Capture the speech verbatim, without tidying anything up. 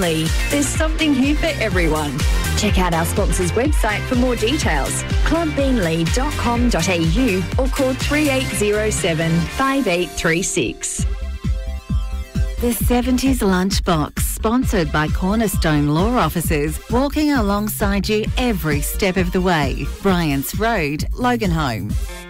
Beanley. There's something here for everyone. Check out our sponsor's website for more details, club beanley dot com dot a u or call three eight zero seven, five eight three six. The seventies Lunchbox, sponsored by Cornerstone Law Offices, walking alongside you every step of the way. Bryant's Road, Loganholme.